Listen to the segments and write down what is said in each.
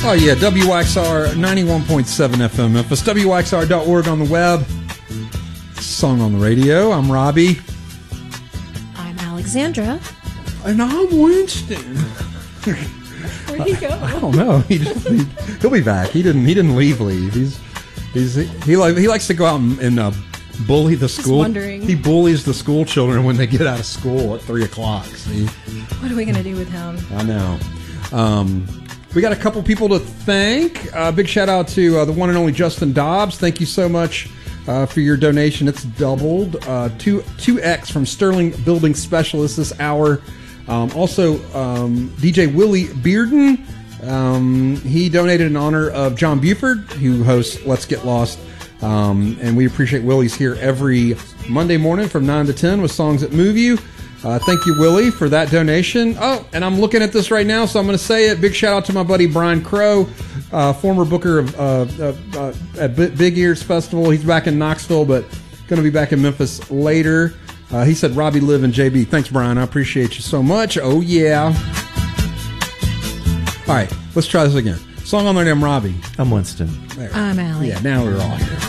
Oh, yeah, WYXR 91.7 FM Memphis, WYXR.org on the web. Song on the radio. I'm Robbie. I'm Alexandra. And I'm Winston. Where'd he go? I don't know. He'll be back. He didn't leave. He likes to go out and bully the school. Wondering. He bullies the school children when they get out of school at 3 o'clock. See? What are we going to do with him? I know. We got a couple people to thank. Big shout out to the one and only Justin Dobbs. Thank you so much for your donation. It's doubled. 2X from Sterling Building Specialists this hour. Also, DJ Willie Bearden. He donated in honor of John Buford, who hosts Let's Get Lost. And we appreciate Willie's here every Monday morning from 9 to 10 with songs that move you. Thank you, Willie, for that donation. Oh, and I'm looking at this right now, so I'm going to say it. Big shout out to my buddy Brian Crow, former booker at Big Ears Festival. He's back in Knoxville, but going to be back in Memphis later. He said, Robbie, Liv, and JB. Thanks, Brian. I appreciate you so much. Oh, yeah. All right, let's try this again. Song on there, I'm Robbie. I'm Winston. I'm Allie. Yeah, now we're all here.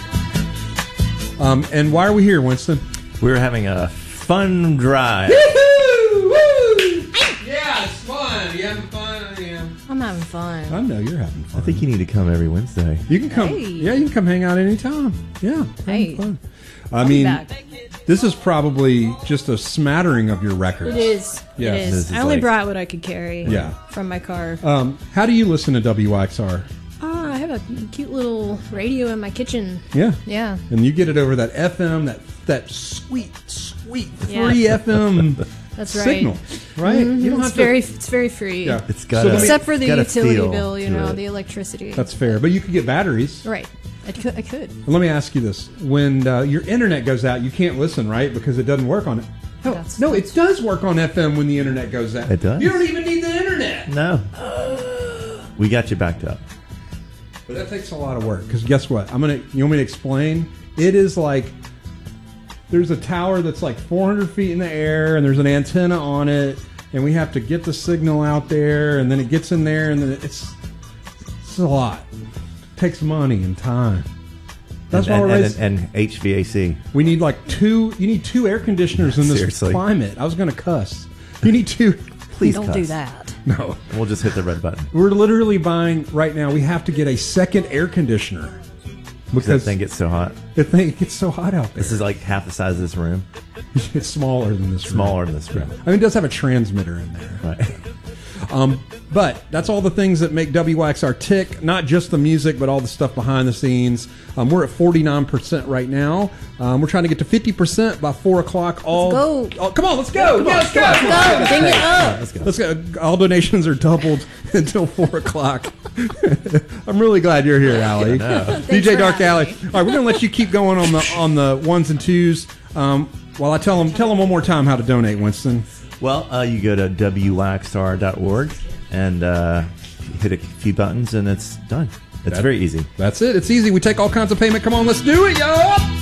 And why are we here, Winston? We're having a fun drive. Woo-hoo! Woo! Yeah, it's fun. You having fun? I am. I'm having fun. I know you're having fun. I think you need to come every Wednesday. You can come. Hey. Yeah, you can come hang out anytime. Yeah. Hey. Fun. I'll be back. This is probably just a smattering of your records. It is. Yeah. It This is. is I only like- brought what I could carry Yeah. from my car. How do you listen to WYXR? I have a cute little radio in my kitchen. Yeah. Yeah. And you get it over that FM, that sweet Yeah. free FM That's right. signal, right? You don't It's have to. it's very free. Yeah. It's got Except for the got a utility feel bill, you to know, it. the electricity. That's fair, but you could get batteries. right. I could. And let me ask you this: when your internet goes out, you can't listen, right? Because it doesn't work on it. No, it does work on FM when the internet goes out. It does? You don't even need the internet. No. We got you backed up. But that takes a lot of work. Because guess what? You want me to explain? It is like there's a tower that's like 400 feet in the air, and there's an antenna on it, and we have to get the signal out there, and then it gets in there, and then it's a lot. It takes money and time. That's why and HVAC. we need like two. You need 2 air conditioners in this Seriously. climate. I was going to cuss. You need 2. Please Don't cuss. do that. No, We'll just hit the red button. we're literally buying right now. We have to get a second air conditioner Because that because thing gets so hot. the thing gets so hot out there. This is like half the size of this room. It's smaller than this. Smaller room. than this room. I mean, it does have a transmitter in there. Right. But that's all the things that make WYXR tick. Not just the music, but all the stuff behind the scenes. We're at 49% right now. We're trying to get to 50% by 4 o'clock. Let's go. Oh, come on, let's go. Let's go. Go. Ding it up. Let's go. All donations are doubled until 4 o'clock. I'm really glad you're here, Allie. DJ for Dark having Alley. me. All right, we're gonna let you keep going on the ones and twos. While I tell them one more time how to donate, Winston. Well, you go to WYXR.org and hit a few buttons, and it's done. It's very easy. That's it. It's easy. We take all kinds of payment. Come on, let's do it, yo!